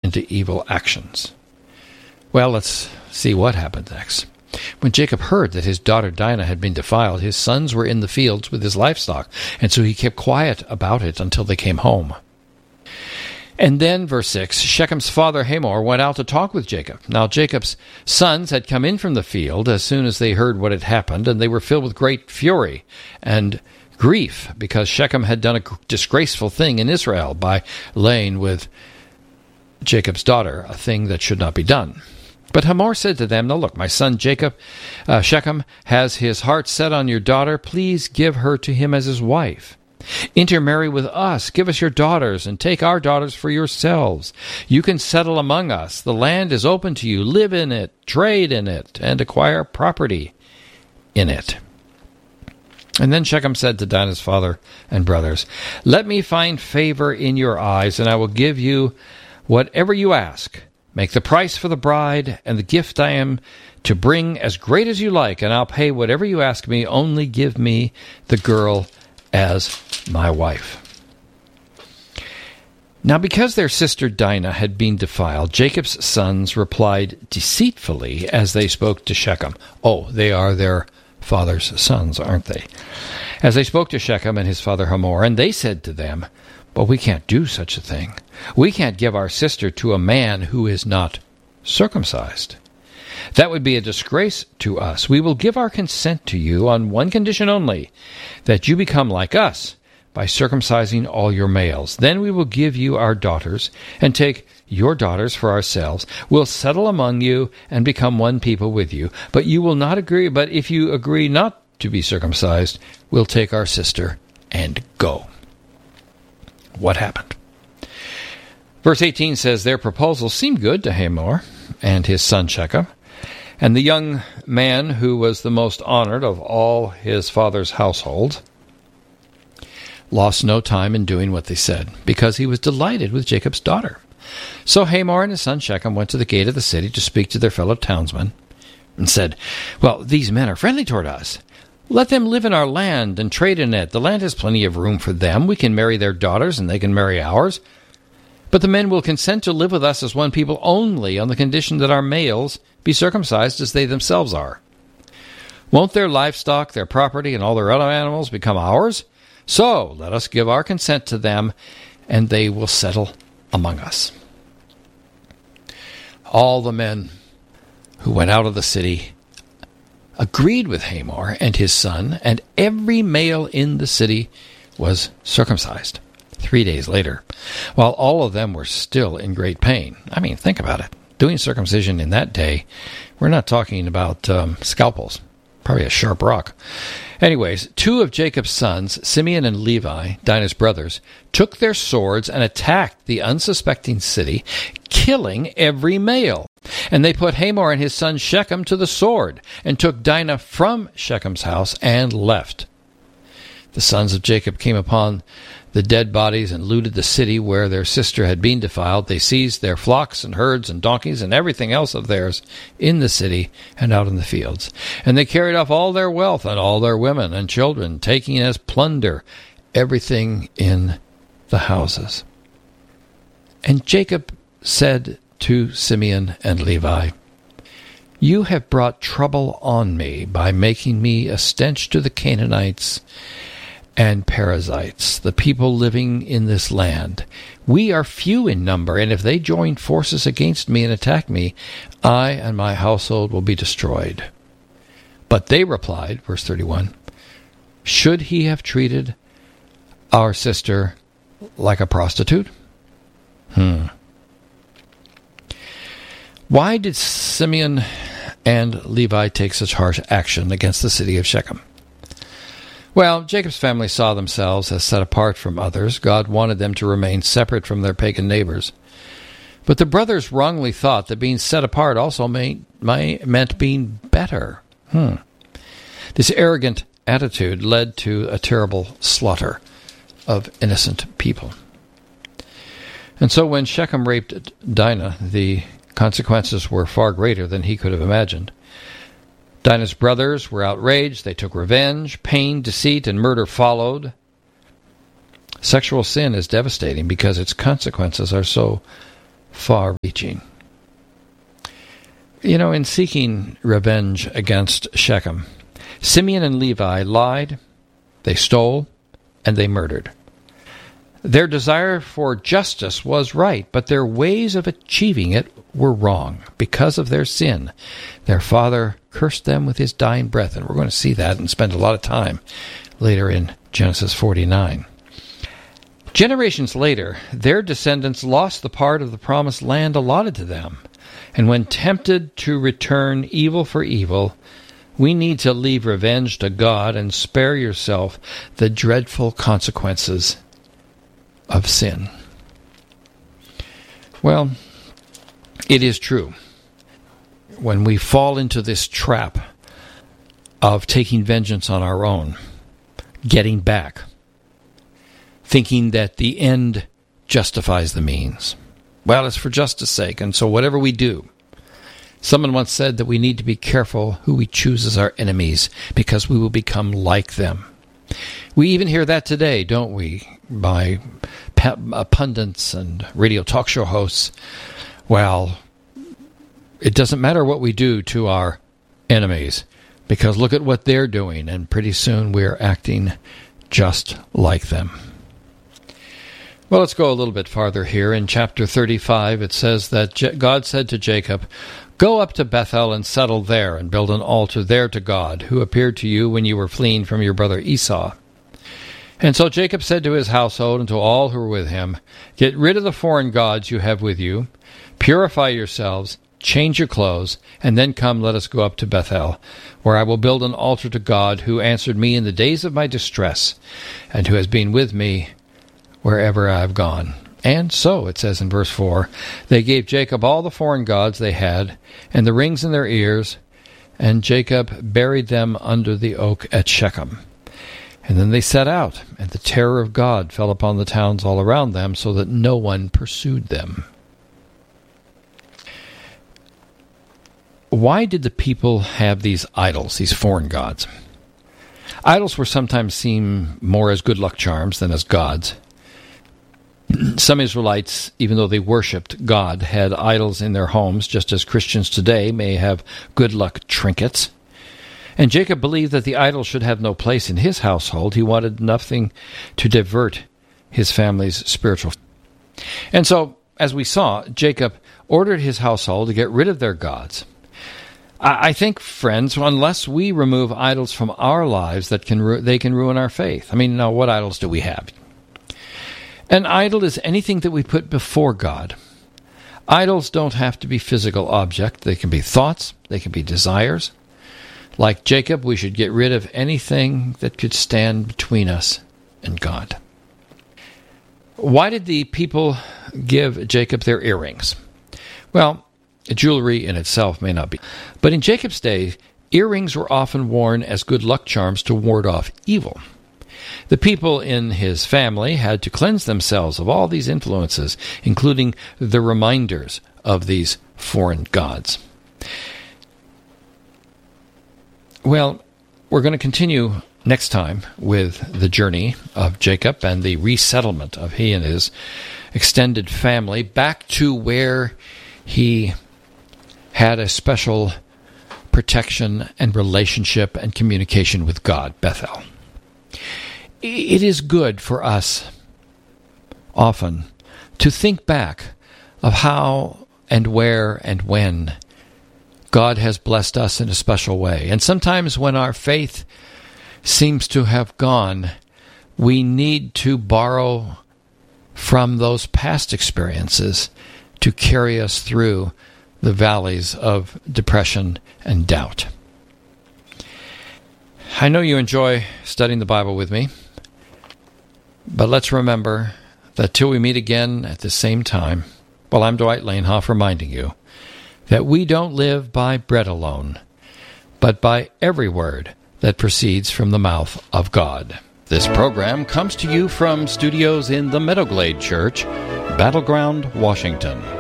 into evil actions. Well, let's see what happened next. When Jacob heard that his daughter Dinah had been defiled, his sons were in the fields with his livestock, and so he kept quiet about it until they came home. And then, verse 6, Shechem's father Hamor went out to talk with Jacob. Now Jacob's sons had come in from the field as soon as they heard what had happened, and they were filled with great fury and grief, because Shechem had done a disgraceful thing in Israel by laying with Jacob's daughter, a thing that should not be done. But Hamor said to them, "Now look, my son Shechem has his heart set on your daughter. Please give her to him as his wife. Intermarry with us, give us your daughters, and take our daughters for yourselves. You can settle among us. The land is open to you. Live in it, trade in it, and acquire property in it." And then Shechem said to Dinah's father and brothers, "Let me find favor in your eyes, and I will give you whatever you ask. Make the price for the bride and the gift I am to bring as great as you like, and I'll pay whatever you ask me. Only give me the girl as my wife." Now because their sister Dinah had been defiled, Jacob's sons replied deceitfully as they spoke to Shechem. Oh, they are their father's sons, aren't they? As they spoke to Shechem and his father Hamor, and they said to them, "But we can't do such a thing. We can't give our sister to a man who is not circumcised. That would be a disgrace to us. We will give our consent to you on one condition only, that you become like us by circumcising all your males. Then we will give you our daughters and take your daughters for ourselves. We'll settle among you and become one people with you. But you will not agree. But if you agree not to be circumcised, we'll take our sister and go." What happened? Verse 18 says, their proposal seemed good to Hamor and his son Shechem, and the young man who was the most honored of all his father's household lost no time in doing what they said, because he was delighted with Jacob's daughter. So Hamor and his son Shechem went to the gate of the city to speak to their fellow townsmen, and said, "Well, these men are friendly toward us. Let them live in our land and trade in it. The land has plenty of room for them. We can marry their daughters, and they can marry ours. But the men will consent to live with us as one people only on the condition that our males be circumcised as they themselves are. Won't their livestock, their property, and all their other animals become ours? So let us give our consent to them, and they will settle among us." All the men who went out of the city agreed with Hamor and his son, and every male in the city was circumcised 3 days later, while all of them were still in great pain. I mean, think about it. Doing circumcision in that day, we're not talking about scalpels, probably a sharp rock. Anyways, 2 of Jacob's sons, Simeon and Levi, Dinah's brothers, took their swords and attacked the unsuspecting city, killing every male. And they put Hamor and his son Shechem to the sword, and took Dinah from Shechem's house and left. The sons of Jacob came upon the dead bodies and looted the city where their sister had been defiled. They seized their flocks and herds and donkeys and everything else of theirs in the city and out in the fields. And they carried off all their wealth and all their women and children, taking as plunder everything in the houses. And Jacob said to Simeon and Levi, "You have brought trouble on me by making me a stench to the Canaanites and Perizzites, the people living in this land. We are few in number, and if they join forces against me and attack me, I and my household will be destroyed." But they replied, verse 31, "Should he have treated our sister like a prostitute?" Why did Simeon and Levi take such harsh action against the city of Shechem? Well, Jacob's family saw themselves as set apart from others. God wanted them to remain separate from their pagan neighbors. But the brothers wrongly thought that being set apart also meant being better. This arrogant attitude led to a terrible slaughter of innocent people. And so when Shechem raped Dinah, the consequences were far greater than he could have imagined. Dinah's brothers were outraged. They took revenge. Pain, deceit, and murder followed. Sexual sin is devastating because its consequences are so far-reaching. In seeking revenge against Shechem, Simeon and Levi lied, they stole, and they murdered. Their desire for justice was right, but their ways of achieving it were wrong. Because of their sin, their father cursed them with his dying breath, and we're going to see that and spend a lot of time later in Genesis 49. Generations later, their descendants lost the part of the promised land allotted to them. And when tempted to return evil for evil, we need to leave revenge to God and spare yourself the dreadful consequences of sin. Well, it is true. When we fall into this trap of taking vengeance on our own, getting back, thinking that the end justifies the means. Well, it's for justice' sake, and so whatever we do. Someone once said that we need to be careful who we choose as our enemies, because we will become like them. We even hear that today, don't we, by pundits and radio talk show hosts. Well, it doesn't matter what we do to our enemies, because look at what they're doing, and pretty soon we're acting just like them. Well, let's go a little bit farther here. In chapter 35, it says that God said to Jacob, "Go up to Bethel and settle there, and build an altar there to God, who appeared to you when you were fleeing from your brother Esau." And so Jacob said to his household and to all who were with him, "Get rid of the foreign gods you have with you, purify yourselves, change your clothes, and then come, let us go up to Bethel, where I will build an altar to God, who answered me in the days of my distress, and who has been with me wherever I have gone." And so, it says in verse 4, they gave Jacob all the foreign gods they had, and the rings in their ears, and Jacob buried them under the oak at Shechem. And then they set out, and the terror of God fell upon the towns all around them, so that no one pursued them. Why did the people have these idols, these foreign gods? Idols were sometimes seen more as good luck charms than as gods. Some Israelites, even though they worshipped God, had idols in their homes, just as Christians today may have good luck trinkets. And Jacob believed that the idol should have no place in his household. He wanted nothing to divert his family's spiritual. And so, as we saw, Jacob ordered his household to get rid of their gods. I think, friends, unless we remove idols from our lives, they can ruin our faith. I mean, now, what idols do we have? An idol is anything that we put before God. Idols don't have to be physical objects. They can be thoughts. They can be desires. Like Jacob, we should get rid of anything that could stand between us and God. Why did the people give Jacob their earrings? Well, jewelry in itself may not be. But in Jacob's day, earrings were often worn as good luck charms to ward off evil. The people in his family had to cleanse themselves of all these influences, including the reminders of these foreign gods. Well, we're going to continue next time with the journey of Jacob and the resettlement of he and his extended family back to where he had a special protection and relationship and communication with God, Bethel. It is good for us often to think back of how and where and when God has blessed us in a special way. And sometimes when our faith seems to have gone, we need to borrow from those past experiences to carry us through the valleys of depression and doubt. I know you enjoy studying the Bible with me, but let's remember that till we meet again at the same time, well, I'm Dwight Lanehoff reminding you that we don't live by bread alone, but by every word that proceeds from the mouth of God. This program comes to you from studios in the Meadowglade Church, Battleground, Washington.